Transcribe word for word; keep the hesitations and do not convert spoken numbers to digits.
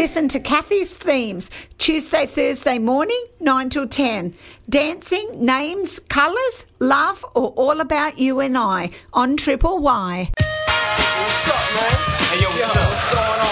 Listen to Kathy's Themes, Tuesday, Thursday morning, nine till ten. Dancing, names, colours, love, or all about you and I on Triple Y. What's up, man? Hey, yo, what's Yo, up? what's going on?